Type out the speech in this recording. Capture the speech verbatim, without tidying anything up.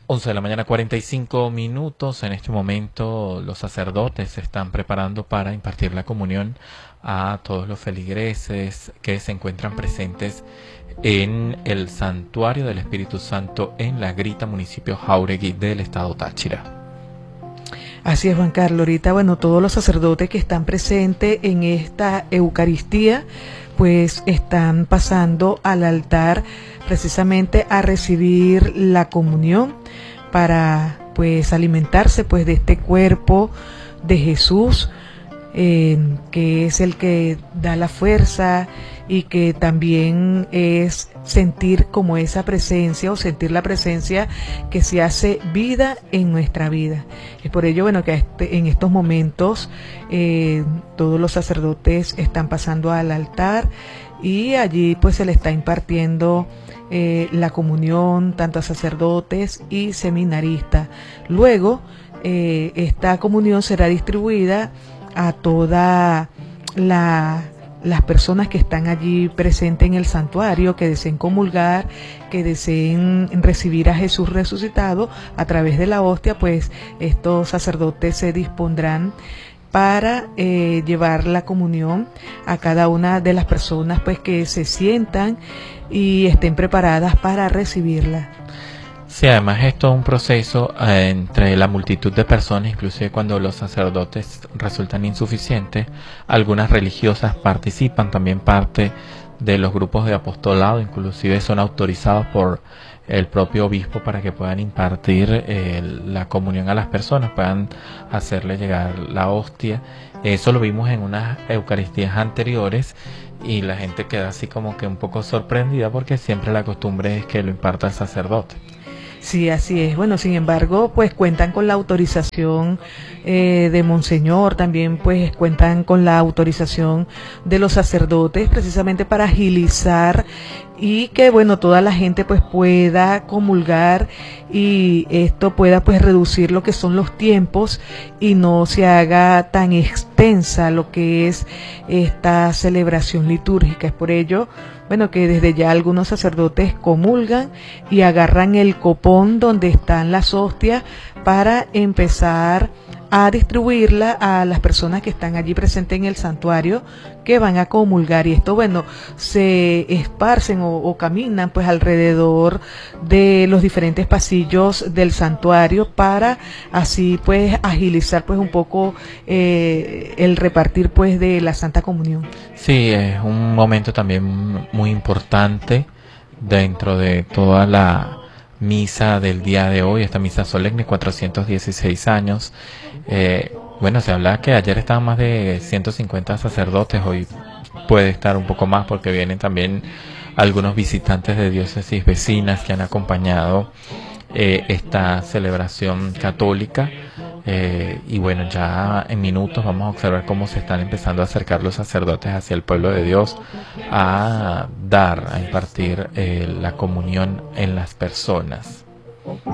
once de la mañana, cuarenta y cinco minutos. En este momento los sacerdotes se están preparando para impartir la comunión a todos los feligreses que se encuentran presentes en el Santuario del Espíritu Santo en La Grita, municipio Jáuregui del estado Táchira. Así es, Juan Carlos. Ahorita, bueno, todos los sacerdotes que están presentes en esta Eucaristía, pues están pasando al altar precisamente a recibir la comunión para, pues, alimentarse, pues, de este cuerpo de Jesús, eh, que es el que da la fuerza y que también es sentir como esa presencia o sentir la presencia que se hace vida en nuestra vida. Es por ello, bueno, que este, en estos momentos eh, todos los sacerdotes están pasando al altar y allí pues se le está impartiendo eh, la comunión tanto a sacerdotes y seminaristas. Luego eh, esta comunión será distribuida a toda la las personas que están allí presentes en el santuario, que deseen comulgar, que deseen recibir a Jesús resucitado a través de la hostia, pues estos sacerdotes se dispondrán para eh, llevar la comunión a cada una de las personas pues que se sientan y estén preparadas para recibirla. Sí, además es todo un proceso eh, entre la multitud de personas, inclusive cuando los sacerdotes resultan insuficientes, algunas religiosas participan, también parte de los grupos de apostolado, inclusive son autorizados por el propio obispo para que puedan impartir eh, la comunión a las personas, puedan hacerle llegar la hostia. Eso lo vimos en unas Eucaristías anteriores y la gente queda así como que un poco sorprendida porque siempre la costumbre es que lo imparta el sacerdote. Sí, así es. Bueno, sin embargo, pues cuentan con la autorización eh, de Monseñor, también pues cuentan con la autorización de los sacerdotes, precisamente para agilizar y que, bueno, toda la gente pues pueda comulgar y esto pueda pues reducir lo que son los tiempos y no se haga tan extensa lo que es esta celebración litúrgica. Es por ello, bueno, que desde ya algunos sacerdotes comulgan y agarran el copón donde están las hostias para empezar a distribuirla a las personas que están allí presentes en el santuario que van a comulgar. Y esto, bueno, se esparcen o, o caminan pues alrededor de los diferentes pasillos del santuario para así pues agilizar pues un poco eh, el repartir pues de la Santa Comunión. Sí, es un momento también muy importante dentro de toda la misa del día de hoy, esta misa solemne, cuatrocientos dieciséis años. Eh, bueno, se habla que ayer estaban más de ciento cincuenta sacerdotes, hoy puede estar un poco más porque vienen también algunos visitantes de diócesis vecinas que han acompañado eh, esta celebración católica. Eh, y bueno, ya en minutos vamos a observar cómo se están empezando a acercar los sacerdotes hacia el pueblo de Dios a dar, a impartir eh, la comunión en las personas.